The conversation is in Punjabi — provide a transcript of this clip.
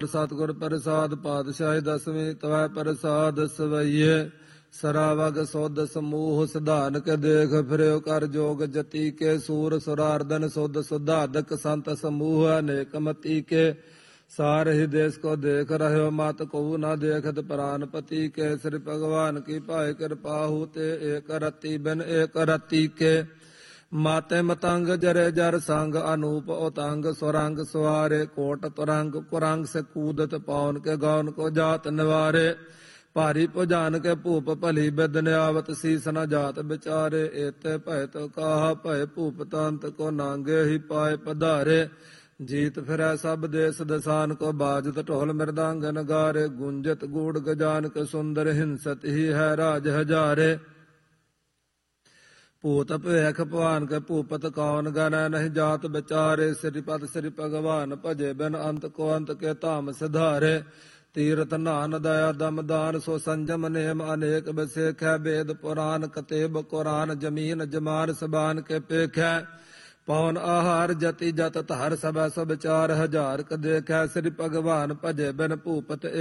ਸਤਿਗੁਰ ਪ੍ਰਸਾਦ ਪਾਤਸ਼ਾਹੀ ਦਸਵੀਂ ਤਵੈ ਪ੍ਰਸਾਦ ਸਵਈਏ ਸਰਾਵਗ ਸੁਧ ਸਮੂਹ ਸਿਧਾਨ ਕੇ ਦੇਖ ਫਿਰਿਓ ਕਰ ਜੋਗ ਜਤੀ ਕੇ ਸੂਰ ਸੁਰਾਰਦਨ ਸੁਧ ਸੁਧਾਦਕ ਸੰਤ ਸਮੂਹ ਅਨੇਕ ਮਤੀ ਕੇ ਸਾਰਹਿ ਦੇਸ ਕੋ ਦੇਖ ਰਹਿਓ ਮਤ ਕੋ ਨਾ ਦੇਖਤ ਪ੍ਰਾਨਪਤੀ ਕੇ ਸ੍ਰੀ ਭਗਵਾਨ ਕੀ ਭਾਇ ਕਿਰਪਾਹੂ ਤੇ ਏਕ ਰਤੀ ਬਿਨ ਏਕ ਰਤੀ ਕੇ ਮਾਤੇ ਮਤੰਗ ਜਰੇ ਜਰ ਸੰਗ ਅਨੂਪ ਉਤੰਗ ਸੁਰੰਗ ਸਵਾਰੇ ਕੋਟ ਤੁਰੰਗ ਕੁਰੰਗ ਸੇ ਕੂਦਤ ਪਾਉਨ ਕੇ ਗਾਉਨ ਕੋ ਜਾਤ ਨਿਵਾਰੇ ਭਾਰੀ ਭੁਜਾਨ ਕੇ ਭੂਪ ਭਲੀ ਬਿਦ ਨਿਆਵਤ ਸੀਸ ਨ ਜਾਤ ਵਿਚਾਰੇ ਏਤੇ ਭੈ ਤੋ ਕਾਹਾ ਭੈ ਭੂਪ ਤੰਤ ਕੋ ਨਾਂਗੇ ਹੀ ਪਾਏ ਪਧਾਰੇ ਜੀਤ ਫਿਰੈ ਸਭ ਦੇਸ ਦਸਾਨ ਕੋ ਬਾਜਤ ਢੋਲ ਮਿਰਦਾਂਗ ਨਗਾਰੇ ਗੁੰਜਤ ਗੂੜ ਗਜਾਨ ਕੇ ਸੁੰਦਰ ਹਿੰਸਤ ਹੀ ਹੈ ਰਾਜ ਹਜ਼ਾਰੇ ਭੂਤ ਭੇਖ ਭਵਾਨ ਕੇ ਭੂਪਤ ਕੌਣ ਗਨੈ ਨਹੀਂ ਜਾਤ ਵਿਚਾਰੇ ਸ੍ਰੀਪਤ ਸ੍ਰੀ ਭਗਵਾਨ ਭਜੇ ਬਿਨ ਅੰਤ ਕੋ ਅੰਤ ਕੇ ਧਾਮ ਸਿਧਾਰੇ ਤੀਰਥ ਨਾਨ ਦਇਆ ਦਮ ਦਾਨ ਸੋ ਸੰਜਮ ਨੇਮ ਅਨੇਕ ਬਿਸੇਖੈ ਵੇਦ ਪੁਰਾਨ ਕਤੇਬ ਕੁਰਾਨ ਜਮੀਨ ਜਮਾਨ ਸਬਾਨ ਕੇ ਪੇਖੈ ਪਵਨ ਆਹਾਰ ਜਤੀ ਜਤ ਧਰ ਸਭੈ ਸਭ 4,000 ਕ ਦੇਖੈ ਸ੍ਰੀ ਭਗਵਾਨ ਭਜੇ ਬਿਨ ਭੂਪਤ